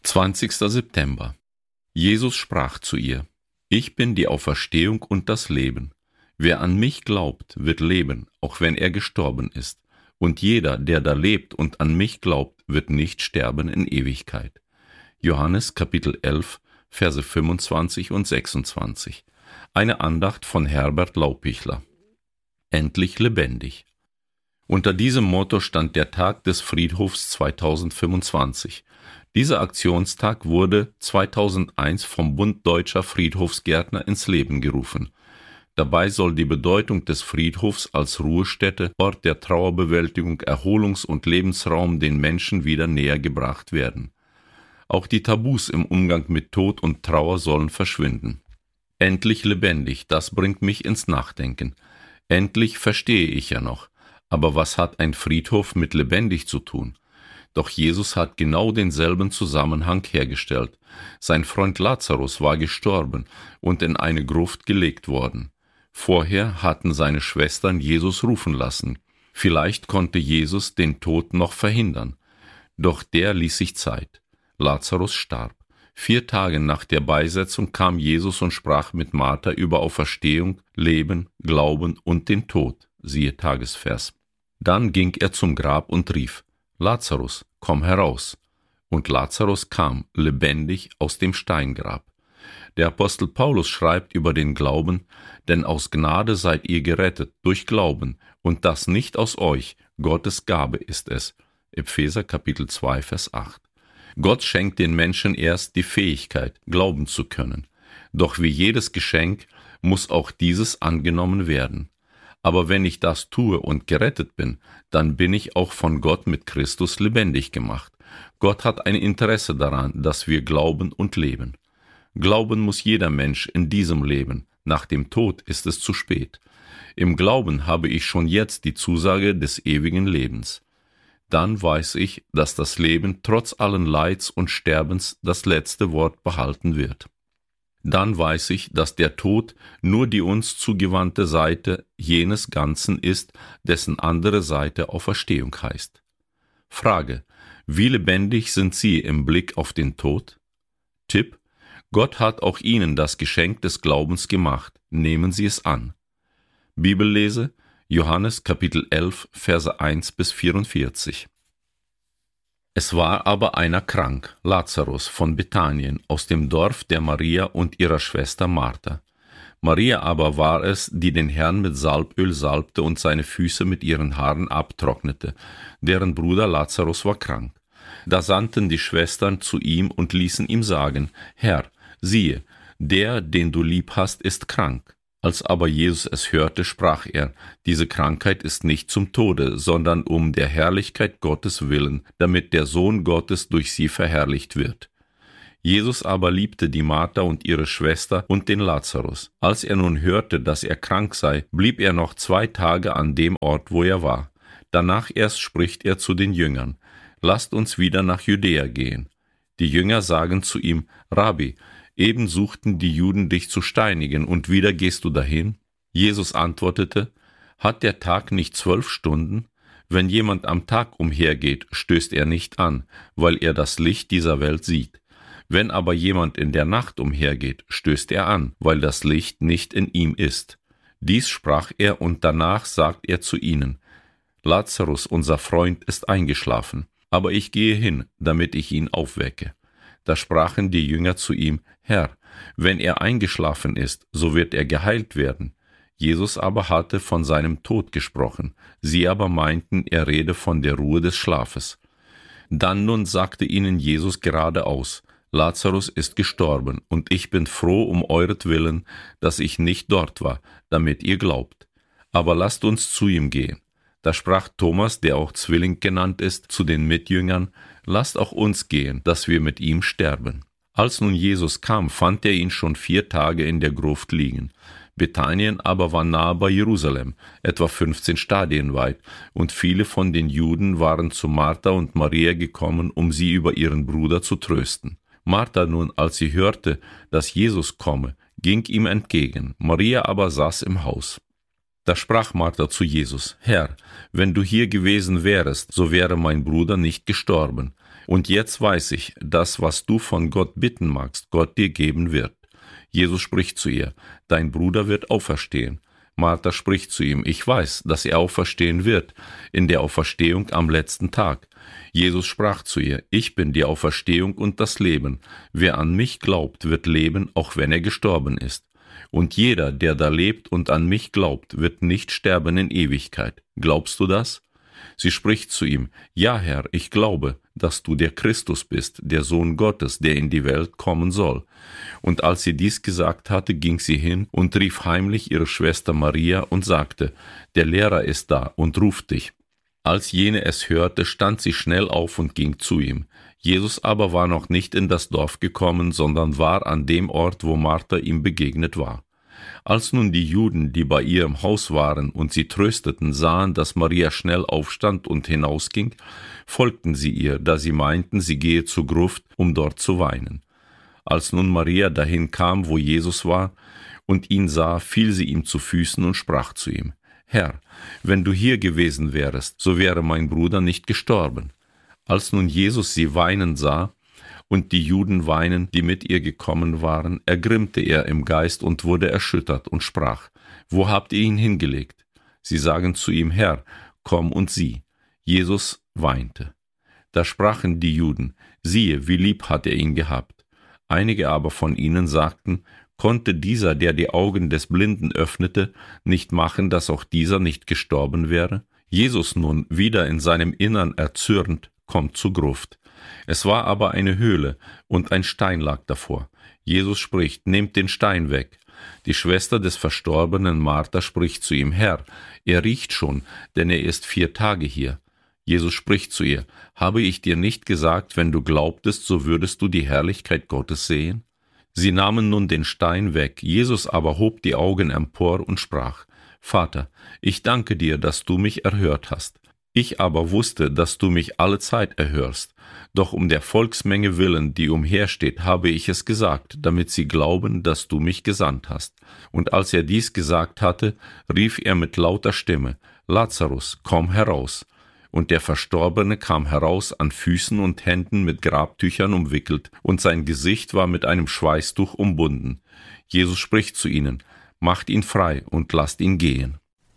20. September. Jesus sprach zu ihr: Ich bin die Auferstehung und das Leben. Wer an mich glaubt, wird leben, auch wenn er gestorben ist. Und jeder, der da lebt und an mich glaubt, wird nicht sterben in Ewigkeit. Johannes Kapitel 11, Verse 25 und 26. Eine Andacht von Herbert Laupichler. Endlich lebendig. Unter diesem Motto stand der Tag des Friedhofs 2025. Dieser Aktionstag wurde 2001 vom Bund Deutscher Friedhofsgärtner ins Leben gerufen. Dabei soll die Bedeutung des Friedhofs als Ruhestätte, Ort der Trauerbewältigung, Erholungs- und Lebensraum den Menschen wieder näher gebracht werden. Auch die Tabus im Umgang mit Tod und Trauer sollen verschwinden. Endlich lebendig, das bringt mich ins Nachdenken. Endlich verstehe ich ja noch. Aber was hat ein Friedhof mit lebendig zu tun? Doch Jesus hat genau denselben Zusammenhang hergestellt. Sein Freund Lazarus war gestorben und in eine Gruft gelegt worden. Vorher hatten seine Schwestern Jesus rufen lassen. Vielleicht konnte Jesus den Tod noch verhindern. Doch der ließ sich Zeit. Lazarus starb. 4 Tage nach der Beisetzung kam Jesus und sprach mit Martha über Auferstehung, Leben, Glauben und den Tod. Siehe Tagesvers. Dann ging er zum Grab und rief: Lazarus, komm heraus. Und Lazarus kam, lebendig, aus dem Steingrab. Der Apostel Paulus schreibt über den Glauben: Denn aus Gnade seid ihr gerettet, durch Glauben, und das nicht aus euch, Gottes Gabe ist es. Epheser Kapitel 2, Vers 8. Gott schenkt den Menschen erst die Fähigkeit, glauben zu können. Doch wie jedes Geschenk muss auch dieses angenommen werden. Aber wenn ich das tue und gerettet bin, dann bin ich auch von Gott mit Christus lebendig gemacht. Gott hat ein Interesse daran, dass wir glauben und leben. Glauben muss jeder Mensch in diesem Leben. Nach dem Tod ist es zu spät. Im Glauben habe ich schon jetzt die Zusage des ewigen Lebens. Dann weiß ich, dass das Leben trotz allen Leids und Sterbens das letzte Wort behalten wird. Dann weiß ich, dass der Tod nur die uns zugewandte Seite jenes Ganzen ist, dessen andere Seite Auferstehung heißt. Frage: Wie lebendig sind Sie im Blick auf den Tod? Tipp: Gott hat auch Ihnen das Geschenk des Glaubens gemacht. Nehmen Sie es an. Bibellese: Johannes Kapitel 11, Verse 1 bis 44. Es war aber einer krank, Lazarus von Bethanien, aus dem Dorf der Maria und ihrer Schwester Martha. Maria aber war es, die den Herrn mit Salböl salbte und seine Füße mit ihren Haaren abtrocknete, deren Bruder Lazarus war krank. Da sandten die Schwestern zu ihm und ließen ihm sagen: Herr, siehe, der, den du lieb hast, ist krank. Als aber Jesus es hörte, sprach er: Diese Krankheit ist nicht zum Tode, sondern um der Herrlichkeit Gottes willen, damit der Sohn Gottes durch sie verherrlicht wird. Jesus aber liebte die Martha und ihre Schwester und den Lazarus. Als er nun hörte, dass er krank sei, blieb er noch 2 Tage an dem Ort, wo er war. Danach erst spricht er zu den Jüngern: Lasst uns wieder nach Judäa gehen. Die Jünger sagen zu ihm: Rabbi, eben suchten die Juden dich zu steinigen, und wieder gehst du dahin? Jesus antwortete: Hat der Tag nicht 12 Stunden? Wenn jemand am Tag umhergeht, stößt er nicht an, weil er das Licht dieser Welt sieht. Wenn aber jemand in der Nacht umhergeht, stößt er an, weil das Licht nicht in ihm ist. Dies sprach er, und danach sagt er zu ihnen: Lazarus, unser Freund, ist eingeschlafen, aber ich gehe hin, damit ich ihn aufwecke. Da sprachen die Jünger zu ihm: Herr, wenn er eingeschlafen ist, so wird er geheilt werden. Jesus aber hatte von seinem Tod gesprochen, sie aber meinten, er rede von der Ruhe des Schlafes. Dann nun sagte ihnen Jesus geradeaus: Lazarus ist gestorben, und ich bin froh um euretwillen, dass ich nicht dort war, damit ihr glaubt. Aber lasst uns zu ihm gehen. Da sprach Thomas, der auch Zwilling genannt ist, zu den Mitjüngern: Lasst auch uns gehen, dass wir mit ihm sterben. Als nun Jesus kam, fand er ihn schon 4 Tage in der Gruft liegen. Bethanien aber war nahe bei Jerusalem, etwa 15 Stadien weit, und viele von den Juden waren zu Martha und Maria gekommen, um sie über ihren Bruder zu trösten. Martha nun, als sie hörte, dass Jesus komme, ging ihm entgegen, Maria aber saß im Haus. Da sprach Martha zu Jesus: Herr, wenn du hier gewesen wärest, so wäre mein Bruder nicht gestorben. Und jetzt weiß ich, dass was du von Gott bitten magst, Gott dir geben wird. Jesus spricht zu ihr: Dein Bruder wird auferstehen. Martha spricht zu ihm: Ich weiß, dass er auferstehen wird, in der Auferstehung am letzten Tag. Jesus sprach zu ihr: Ich bin die Auferstehung und das Leben. Wer an mich glaubt, wird leben, auch wenn er gestorben ist. Und jeder, der da lebt und an mich glaubt, wird nicht sterben in Ewigkeit. Glaubst du das? Sie spricht zu ihm: Ja, Herr, ich glaube, dass du der Christus bist, der Sohn Gottes, der in die Welt kommen soll. Und als sie dies gesagt hatte, ging sie hin und rief heimlich ihre Schwester Maria und sagte: Der Lehrer ist da und ruft dich. Als jene es hörte, stand sie schnell auf und ging zu ihm. Jesus aber war noch nicht in das Dorf gekommen, sondern war an dem Ort, wo Martha ihm begegnet war. Als nun die Juden, die bei ihr im Haus waren und sie trösteten, sahen, dass Maria schnell aufstand und hinausging, folgten sie ihr, da sie meinten, sie gehe zur Gruft, um dort zu weinen. Als nun Maria dahin kam, wo Jesus war, und ihn sah, fiel sie ihm zu Füßen und sprach zu ihm: Herr, wenn du hier gewesen wärest, so wäre mein Bruder nicht gestorben. Als nun Jesus sie weinen sah und die Juden weinen, die mit ihr gekommen waren, ergrimmte er im Geist und wurde erschüttert und sprach: Wo habt ihr ihn hingelegt? Sie sagen zu ihm: Herr, komm und sieh. Jesus weinte. Da sprachen die Juden: Siehe, wie lieb hat er ihn gehabt. Einige aber von ihnen sagten: Konnte dieser, der die Augen des Blinden öffnete, nicht machen, dass auch dieser nicht gestorben wäre? Jesus nun, wieder in seinem Innern erzürnt, kommt zur Gruft. Es war aber eine Höhle, und ein Stein lag davor. Jesus spricht: Nehmt den Stein weg. Die Schwester des Verstorbenen Martha spricht zu ihm: Herr, er riecht schon, denn er ist 4 Tage hier. Jesus spricht zu ihr: Habe ich dir nicht gesagt, wenn du glaubtest, so würdest du die Herrlichkeit Gottes sehen? Sie nahmen nun den Stein weg, Jesus aber hob die Augen empor und sprach: Vater, ich danke dir, dass du mich erhört hast. Ich aber wusste, dass du mich allezeit erhörst. Doch um der Volksmenge willen, die umhersteht, habe ich es gesagt, damit sie glauben, dass du mich gesandt hast. Und als er dies gesagt hatte, rief er mit lauter Stimme: Lazarus, komm heraus. Und der Verstorbene kam heraus, an Füßen und Händen mit Grabtüchern umwickelt, und sein Gesicht war mit einem Schweißtuch umbunden. Jesus spricht zu ihnen: Macht ihn frei und lasst ihn gehen.